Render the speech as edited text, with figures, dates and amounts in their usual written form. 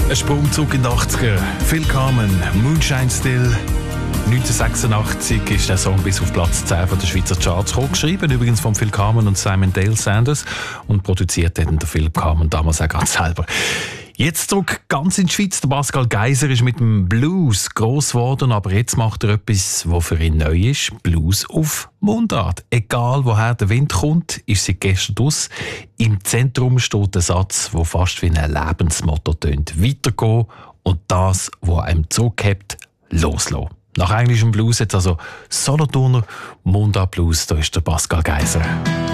Ein Sprung zurück in die 80er. Phil Carmen, Moonshine Still. 1986 ist der Song bis auf Platz 10 von der Schweizer Charts gekommen. Geschrieben übrigens von Phil Carmen und Simon Dale Sanders. Und produziert hat der Phil Carmen damals auch ganz selber. Jetzt zurück ganz in die Schweiz. Der Pascal Geiser ist mit dem Blues gross geworden, aber jetzt macht er etwas, was für ihn neu ist. Blues auf Mundart. Egal woher der Wind kommt, ist seit gestern aus. Im Zentrum steht ein Satz, der fast wie ein Lebensmotto tönt. Weitergehen und das, was einem zurückhält, loslassen. Nach englischem Blues jetzt also Solothurner Mundart Blues. Da ist der Pascal Geiser.